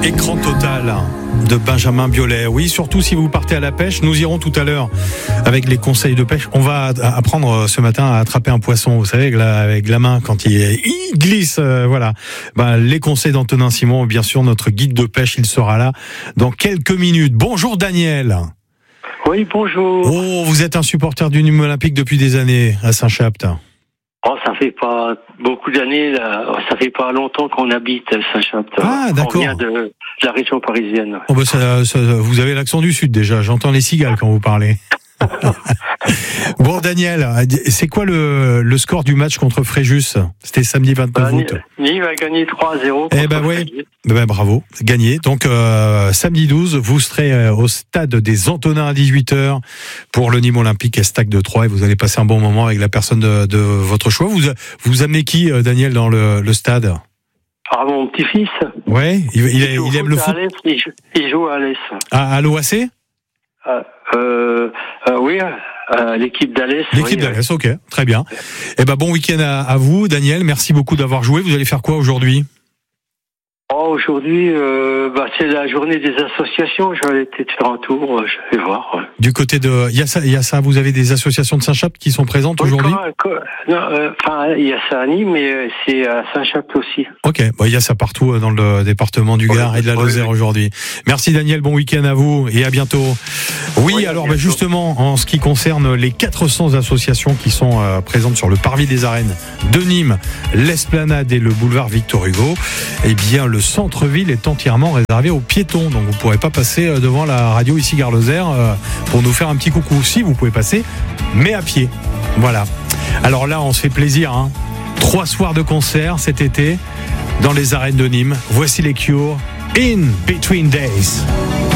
Écran total de Benjamin Biolay. Oui, surtout si vous partez à la pêche. Nous irons tout à l'heure avec les conseils de pêche. On va apprendre ce matin à attraper un poisson, vous savez, avec la main quand il glisse. Voilà. Les conseils d'Antonin Simon, bien sûr, notre guide de pêche, il sera là dans quelques minutes. Bonjour Daniel. Oui, bonjour. Oh, vous êtes un supporter du Nîmes Olympique depuis des années à Saint-Chapt. Oh, ça fait pas beaucoup d'années, là. Ça fait pas longtemps qu'on habite à Saint-Chapt. Ah, d'accord. On vient de la région parisienne. Oh, vous avez l'accent du Sud déjà. J'entends les cigales quand vous parlez. Bon, Daniel, c'est quoi le score du match contre Fréjus? C'était samedi 29 août. Nîmes a gagné 3-0. Bravo, gagné. Donc, samedi 12, vous serez au stade des Antonins à 18h pour le Nîmes Olympique et Stade de Troyes. Et vous allez passer un bon moment avec la personne de votre choix. Vous amenez qui, Daniel, dans le stade? Ah, mon petit-fils. Ouais, il aime le foot. Il joue à Alès. À l'OAC? Oui, l'équipe d'Alès. L'équipe d'Alès, ok, très bien. Bon week-end à vous, Daniel. Merci beaucoup d'avoir joué. Vous allez faire quoi aujourd'hui? Aujourd'hui, c'est la journée des associations. Je vais aller peut-être faire un tour. Je vais voir. Ouais. Du côté de, il y a ça. Vous avez des associations de Saint-Chapt qui sont présentes aujourd'hui? Il y a ça à Nîmes, mais c'est à Saint-Chapt aussi. Ok, il y a ça partout dans le département du Gard et de la Lozère aujourd'hui. Merci Daniel, bon week-end à vous et à bientôt. Oui, alors justement, en ce qui concerne les 400 associations qui sont présentes sur le parvis des arènes de Nîmes, l'Esplanade et le boulevard Victor Hugo, le centre-ville est entièrement réservé aux piétons. Donc vous ne pourrez pas passer devant la radio ici Gare Lozère pour nous faire un petit coucou. Si, vous pouvez passer, mais à pied. Voilà. Alors là, on se fait plaisir. 3 soirs de concert cet été dans les arènes de Nîmes. Voici les Cure, In Between Days.